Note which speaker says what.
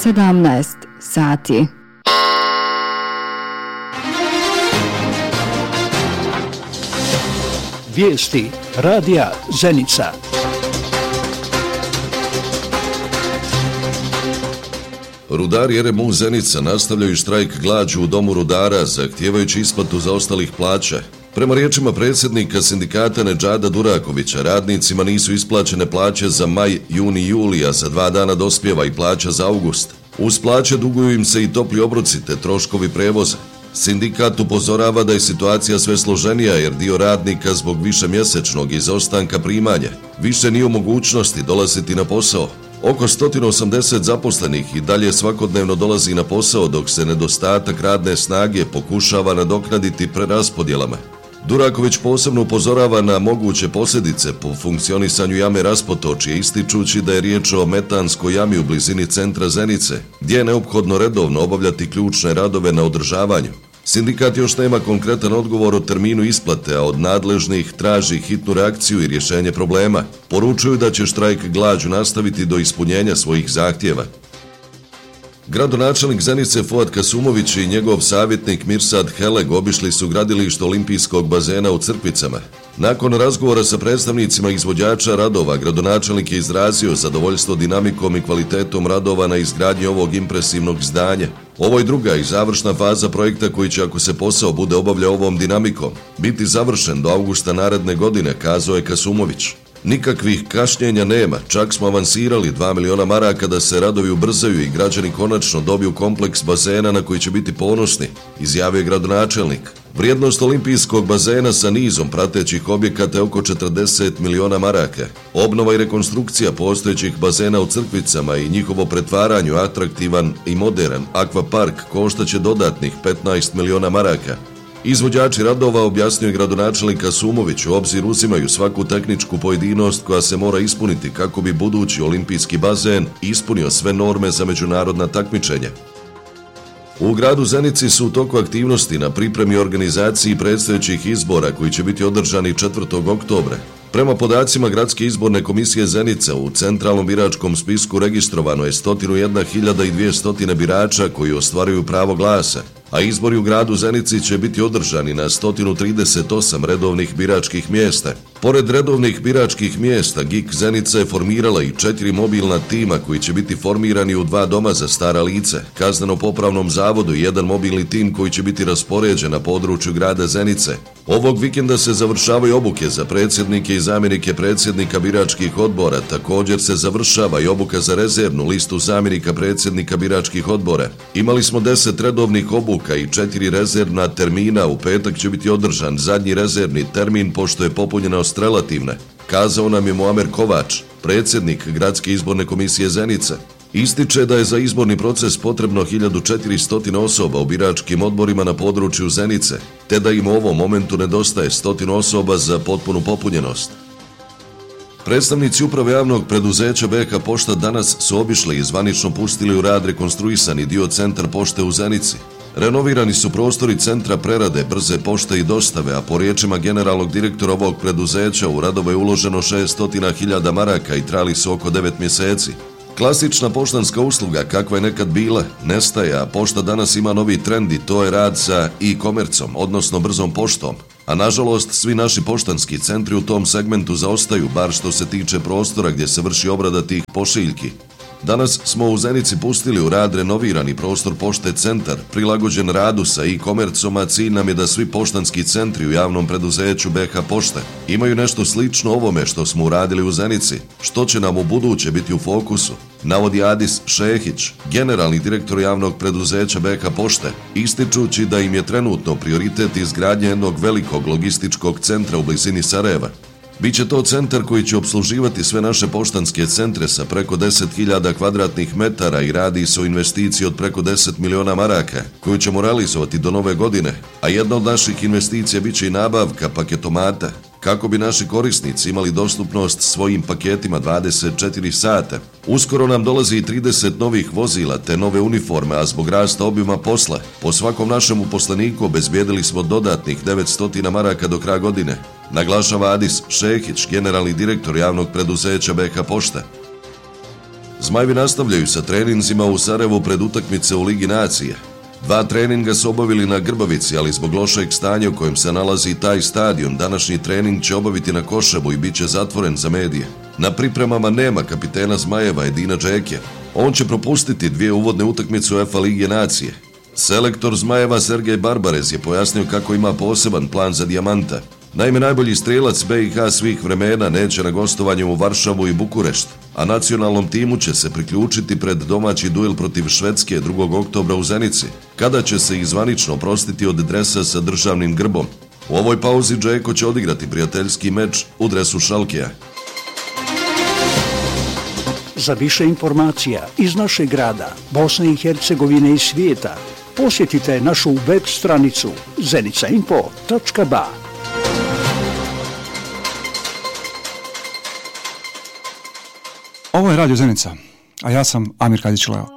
Speaker 1: 17 sati.
Speaker 2: Vijesti radija Zenica.
Speaker 3: Rudari RMU Zenica nastavljaju štrajk glađu u domu rudara, zahtijevajući isplatu zaostalih plaća. Prema riječima predsjednika sindikata Nedžada Durakovića, radnicima nisu isplaćene plaće za maj, juni i juli, a za 2 dana dospijeva i plaća za august. Uz plaće duguju im se i topli obroci te troškovi prevoza. Sindikat upozorava da je situacija sve složenija jer dio radnika zbog višemjesečnog izostanka primanja više nije u mogućnosti dolaziti na posao. Oko 180 zaposlenih i dalje svakodnevno dolazi na posao dok se nedostatak radne snage pokušava nadoknaditi preraspodjelama. Duraković posebno upozorava na moguće posljedice po funkcionisanju jame Raspotočje, ističući da je riječ o metanskoj jami u blizini centra Zenice, gdje je neophodno redovno obavljati ključne radove na održavanju. Sindikat još nema konkretan odgovor o terminu isplate, a od nadležnih traži hitnu reakciju i rješenje problema. Poručuju da će štrajk glađu nastaviti do ispunjenja svojih zahtjeva. Gradonačelnik Zenice Fuad Kasumović i njegov savjetnik Mirsad Heleg obišli su gradilište olimpijskog bazena u Crkvicama. Nakon razgovora sa predstavnicima izvođača radova, gradonačelnik je izrazio zadovoljstvo dinamikom i kvalitetom radova na izgradnji ovog impresivnog zdanja. Ovo je druga i završna faza projekta koji će, ako se posao bude obavljao ovom dinamikom, biti završen do avgusta naredne godine, kazao je Kasumović. Nikakvih kašnjenja nema, čak smo avansirali 2 miliona maraka da se radovi ubrzaju i građani konačno dobiju kompleks bazena na koji će biti ponosni, izjavio je gradonačelnik. Vrijednost olimpijskog bazena sa nizom pratećih objekata je oko 40 miliona maraka. Obnova i rekonstrukcija postojećih bazena u Crkvicama i njihovo pretvaranje u atraktivan i modern akvapark koštaće dodatnih 15 miliona maraka. Izvođači radova, objasnio je gradonačelnik Kasumović, u obzir uzimaju svaku tehničku pojedinost koja se mora ispuniti kako bi budući olimpijski bazen ispunio sve norme za međunarodna takmičenja. U gradu Zenici su u toku aktivnosti na pripremi i organizaciji predstojećih izbora koji će biti održani 4. oktobra. Prema podacima Gradske izborne komisije Zenica, u centralnom biračkom spisku registrovano je 101.200 birača koji ostvaruju pravo glasa, a izbori u gradu Zenici će biti održani na 138 redovnih biračkih mjesta. Pored redovnih biračkih mjesta, GIK Zenica je formirala i 4 mobilna tima koji će biti formirani u 2 doma za stara lice, kazneno-popravnom zavodu i 1 mobilni tim koji će biti raspoređen na području grada Zenice. Ovog vikenda se završavaju obuke za predsjednike i zamjenike predsjednika biračkih odbora, također se završava i obuka za rezervnu listu zamjenika predsjednika biračkih odbora. Imali smo 10 redovnih obuka i 4 rezervna termina, u petak će biti održan zadnji rezervni termin pošto je popunjenost relativna, kazao nam je Muamer Kovač, predsjednik Gradske izborne komisije Zenice. Ističe da je za izborni proces potrebno 1400 osoba u biračkim odborima na području Zenice, te da im u ovom momentu nedostaje 100 osoba za potpunu popunjenost. Predstavnici uprave javnog preduzeća BH Pošta danas su obišli i zvanično pustili u rad rekonstruisani dio centar pošte u Zenici. Renovirani su prostori centra prerade, brze pošte i dostave, a po riječima generalnog direktora ovog preduzeća u radove je uloženo 600.000 maraka i trajali su oko 9 mjeseci. Klasična poštanska usluga, kakva je nekad bila, nestaje, a pošta danas ima novi trend i to je rad sa e-komercom, odnosno brzom poštom. A nažalost, svi naši poštanski centri u tom segmentu zaostaju, bar što se tiče prostora gdje se vrši obrada tih pošiljki. Danas smo u Zenici pustili u rad renovirani prostor pošte centar, prilagođen radu sa e-komercom, a cilj nam je da svi poštanski centri u javnom preduzeću BH Pošte imaju nešto slično ovome što smo uradili u Zenici, što će nam u buduće biti u fokusu, navodi Adis Šehić, generalni direktor javnog preduzeća BH Pošte, ističući da im je trenutno prioritet izgradnje jednog velikog logističkog centra u blizini Sarajeva. Biće to centar koji će opsluživati sve naše poštanske centre sa preko 10.000 kvadratnih metara i radi se o investiciji od preko 10 miliona maraka, koju ćemo realizovati do nove godine, a jedna od naših investicija biće i nabavka paketomata, kako bi naši korisnici imali dostupnost svojim paketima 24 sata. Uskoro nam dolazi i 30 novih vozila te nove uniforme, a zbog rasta obima posla, po svakom našem uposleniku obezbijedili smo dodatnih 900 maraka do kraja godine, naglašava Adis Šehić, generalni direktor javnog preduzeća BH Pošta. Zmajevi nastavljaju sa treninzima u Sarajevu pred utakmice u Ligi nacije. 2 treninga su obavili na Grbavici, ali zbog lošeg stanja u kojem se nalazi taj stadion, današnji trening će obaviti na Koševu i bit će zatvoren za medije. Na pripremama nema kapitena Zmajeva Edina Džeke. On će propustiti 2 uvodne utakmice UEFA Lige nacije. Selektor Zmajeva Sergej Barbarez je pojasnio kako ima poseban plan za Dijamanta. Naime, najbolji strelac BiH svih vremena neće na gostovanju u Varšavu i Bukurešt, a nacionalnom timu će se priključiti pred domaći duel protiv Švedske 2. oktobra u Zenici, kada će se ih zvanično oprostiti od dresa sa državnim grbom. U ovoj pauzi Džeko će odigrati prijateljski meč u dresu Šalkeja.
Speaker 2: Za više informacija iz našeg grada, Bosne i Hercegovine i svijeta, posjetite našu web stranicu zenicainfo.ba.
Speaker 4: Ovo je Radio Zenica, a ja sam Amir Kadić-Leo.